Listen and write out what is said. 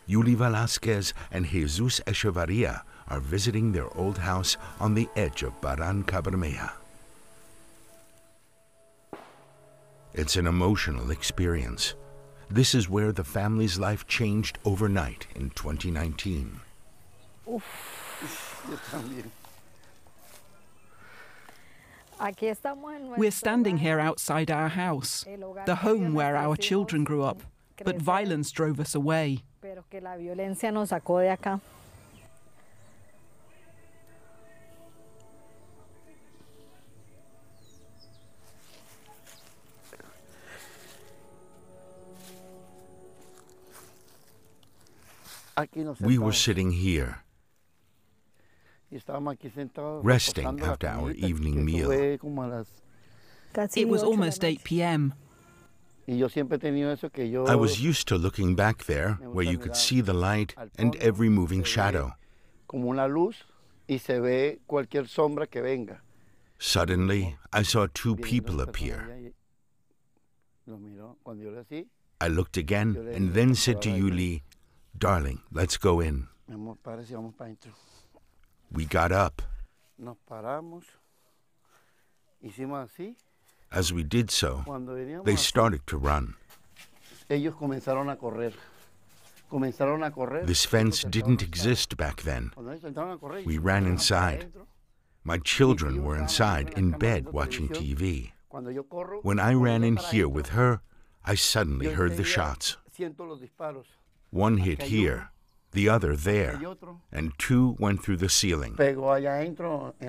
Yuli Velasquez and Jesus Echevarria are visiting their old house on the edge of Baran-Cabramaja. It's an emotional experience. This is where the family's life changed overnight in 2019. We're standing here outside our house, the home where our children grew up, but violence drove us away. We were sitting here, resting after our evening meal. It was almost 8 p.m. I was used to looking back there, where you could see the light and every moving shadow. Suddenly, I saw two people appear. I looked again and then said to Yuli, "Darling, let's go in." We got up. As we did so, they started to run. This fence didn't exist back then. We ran inside. My children were inside, in bed, watching TV. When I ran in here with her, I suddenly heard the shots. One hit here, the other there, and two went through the ceiling.